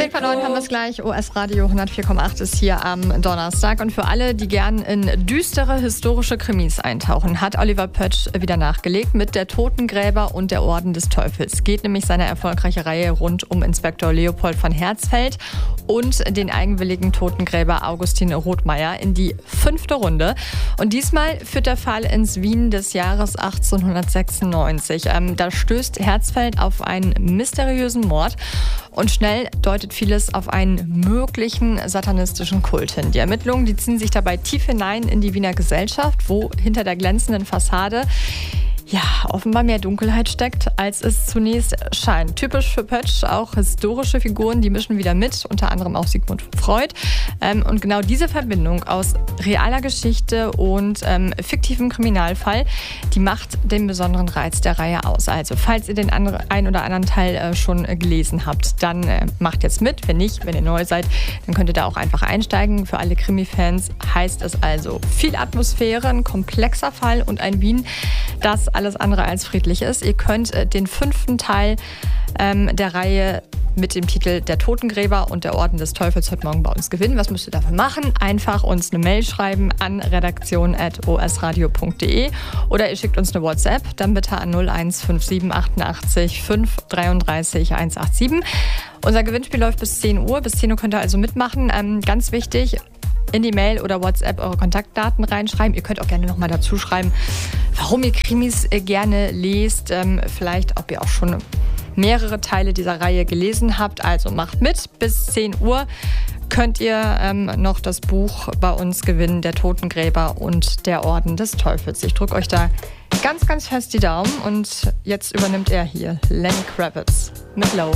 10 vor 9 haben wir es gleich. OS Radio 104,8 ist hier am Donnerstag. Und für alle, die gern in düstere historische Krimis eintauchen, hat Oliver Pötsch wieder nachgelegt mit Der Totengräber und der Orden des Teufels. Geht nämlich seine erfolgreiche Reihe rund um Inspektor Leopold von Herzfeld und den eigenwilligen Totengräber Augustin Rothmeier in die 5. Runde. Und diesmal führt der Fall ins Wien des Jahres 1896. Da stößt Herzfeld auf einen mysteriösen Mord und schnell deutet vieles auf einen möglichen satanistischen Kult hin. Die Ermittlungen, die ziehen sich dabei tief hinein in die Wiener Gesellschaft, wo hinter der glänzenden Fassade offenbar mehr Dunkelheit steckt, als es zunächst scheint. Typisch für Pötsch, auch historische Figuren, die mischen wieder mit, unter anderem auch Sigmund Freud. Und genau diese Verbindung aus realer Geschichte und fiktivem Kriminalfall, die macht den besonderen Reiz der Reihe aus. Also, falls ihr den ein oder anderen Teil schon gelesen habt, dann macht jetzt mit. Wenn nicht, wenn ihr neu seid, dann könnt ihr da auch einfach einsteigen. Für alle Krimi-Fans heißt es also viel Atmosphäre, ein komplexer Fall und ein Wien, das alles andere als friedlich ist. Ihr könnt den 5. Teil der Reihe mit dem Titel Der Totengräber und der Orden des Teufels heute Morgen bei uns gewinnen. Was müsst ihr dafür machen? Einfach uns eine Mail schreiben an redaktion@osradio.de oder ihr schickt uns eine WhatsApp, dann bitte an 0157 88 533 187. Unser Gewinnspiel läuft bis 10 Uhr. Bis 10 Uhr könnt ihr also mitmachen. Ganz wichtig, in die Mail oder WhatsApp eure Kontaktdaten reinschreiben. Ihr könnt auch gerne nochmal dazu schreiben, warum ihr Krimis gerne lest. Vielleicht, ob ihr auch schon mehrere Teile dieser Reihe gelesen habt. Also macht mit. Bis 10 Uhr könnt ihr noch das Buch bei uns gewinnen, Der Totengräber und der Orden des Teufels. Ich drücke euch da ganz, ganz fest die Daumen. Und jetzt übernimmt er hier Lenny Kravitz mit Low.